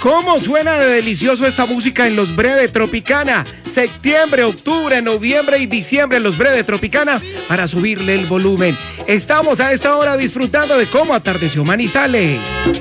¿Cómo suena de delicioso esta música en los Breve Tropicana? Septiembre, octubre, noviembre y diciembre en los Breve Tropicana para subirle el volumen. Estamos a esta hora disfrutando de cómo atardeció Manizales.